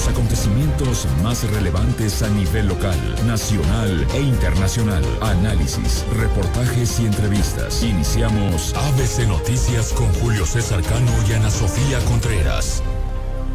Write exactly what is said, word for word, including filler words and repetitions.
Los acontecimientos más relevantes a nivel local, nacional e internacional. Análisis, reportajes y entrevistas. Iniciamos A B C Noticias con Julio César Cano y Ana Sofía Contreras.